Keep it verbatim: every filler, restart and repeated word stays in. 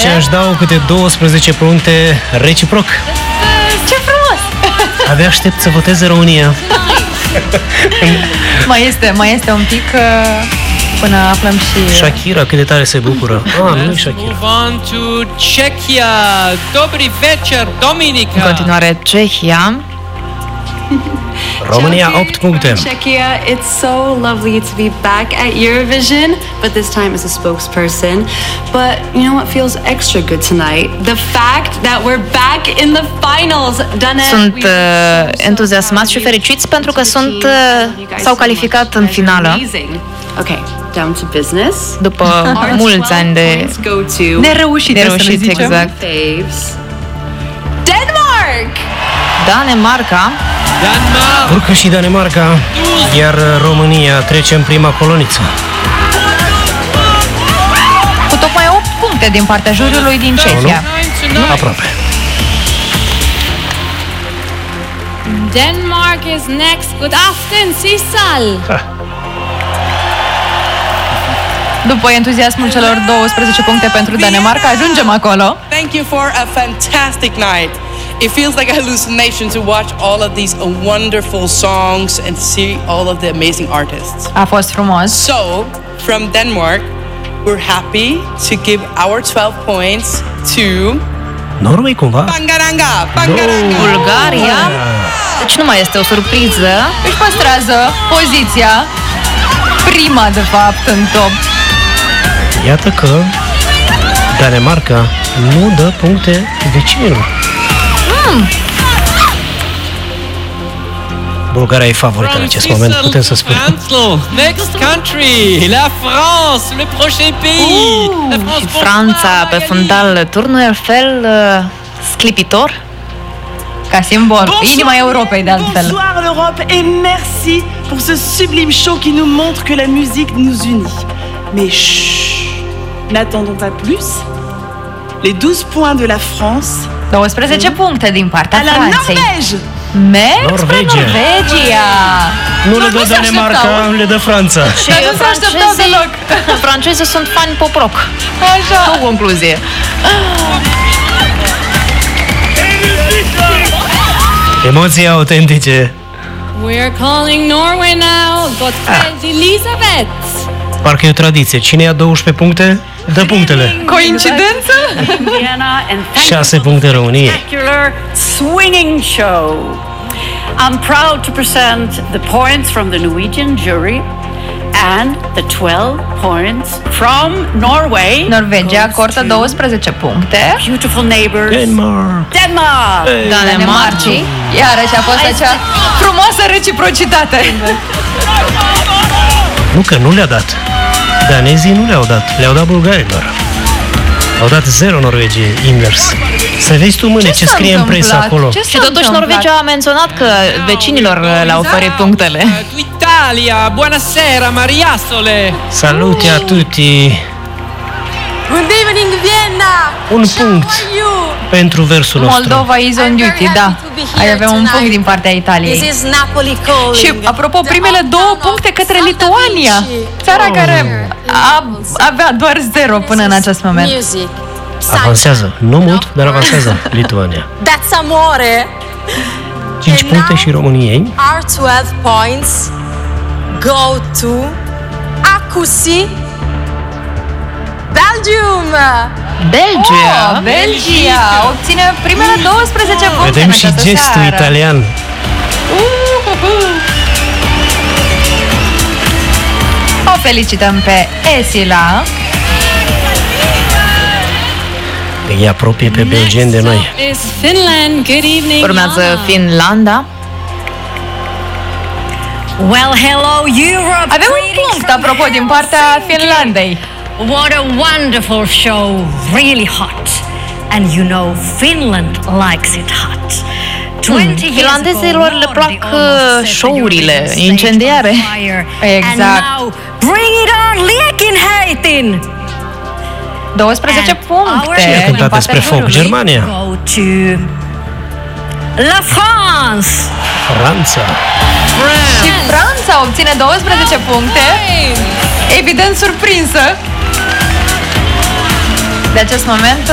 Deci aș dau câte douăsprezece puncte reciproc. Ce frumos! Abia aștept să voteze România. Mai este, mai este un pic până aflăm și... Shakira, cât de tare se bucură. Ah, nu e Shakira. Move on to Czechia. Dobry večer, Dominica. În continuare, Cehia. România, opt puncte. Czechia, it's so lovely to be back at Eurovision, but this time as a spokesperson. But you know what feels extra good tonight? The fact that we're back in the finals. Dana, sunt uh, entuziasmați și fericiți pentru că sunt uh, s-au calificat în finală. Okay, down to business. După mulți ani de nereușite, nereușit, exact. Denmark! Danemarca. Danemark. Urcă și Danemarca, iar România trece în prima coloniță. Cu tocmai opt puncte din partea juriului din Cehia. Aproape. Denmark is next. Good afternoon, Sissal. După entuziasmul celor douăsprezece puncte pentru Danemarca, ajungem acolo. Thank you for a fantastic night. It feels like a hallucination to watch all of these wonderful songs and see all of the amazing artists. A fost frumos. So, from Denmark, we're happy to give our twelve points to Norway, cumva? Bangaranga, Bangaranga. Bulgaria. Deci nu mai este o surpriză. Își păstrează poziția, prima de fapt în top. Iată că Danemarca nu dă puncte vecinilor. Mm. Bulgaria e favorită în acest moment, putem să spunem. Next country, la France, le prochain pays. La France, și Franța pe fundal turnul Eiffel, uh, sclipitor, ca simbol, inima Europei de altfel. Bonsoir l'Europe et merci pour ce sublime show qui nous montre que la musique nous unit. Mais chut, n'attendons pas plus. Les douze points de la France. douăsprezece puncte din partea à la Franței. Norvège. Merg spre Norvegia. Norvegia. Nu le dă se Danemarca, așteptau. le dă Franța. Și francezii, francezii sunt fani pop rock. Așa. O concluzie. Emoții autentice. We're calling Norway now. Gottfried Elisabeth. Parcă e o tradiție. Cine ia douăsprezece puncte, dă punctele. Coincidență? șase puncte României. Spectacular swinging show. I'm proud to present the points from the Norwegian jury and the twelve points from Norway. Norvegia acordă douăsprezece puncte. Beautiful neighbors. Denmark. Denmark. Danemarcii. Iarăși a fost acea frumoasă reciprocitate. Nu că nu le-a dat. Danezii nu le-au dat, le-au dat bulgarilor. Au dat zero Norvegiei, invers. Să vezi tu, mâine, ce, ce scrie în presă acolo. Ce și totuși Norvegia a menționat că vecinilor le-au oferit punctele. Tu Italia, buonasera, Mariasole. Saluti a tutti. Good evening, Vienna. Un punct pentru versul nostru. Moldova is on duty, da. Ai avea un punct din partea Italiei. This is Napoli calling. Și, apropo, primele două puncte către Lituania, țara care a, avea doar zero până în acest moment. Music. Avansează, nu mult, dar avansează Lituania. That's amore. cinci puncte și României. Our twelve points go to Acusi, Belgium. Belgia, oh, Belgia obține primele douăsprezece puncte. Vedem și gestul seară. italian. Uh-huh. O felicităm pe Esila. Îi apropie pe belgeni de noi. Is Finland. Good evening. Urmează Finlanda. Well, hello Europe. Avem un punct, apropo, din partea Finlandei. What a wonderful show, really hot. And you know, Finland likes it hot. Hmm. Finlandezilor le plac uh, show-urile incendiare. Exact. Bring it on, Liekenheitin! douăsprezece puncte. Cine a cântat despre foc? Germania. La France! Franța. Și Franța obține douăsprezece puncte. Evident surprinsă de acest moment.